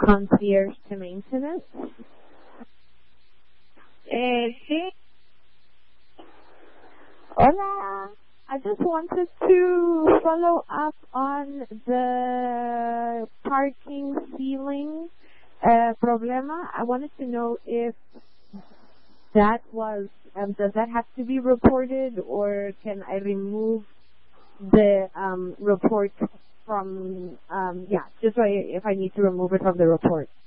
concierge to maintenance. Sí. Hola. I just wanted to follow up on the parking ceiling problema. I wanted to know if that was, does that have to be reported, or can I remove the report from, just so if I need to remove it from the report?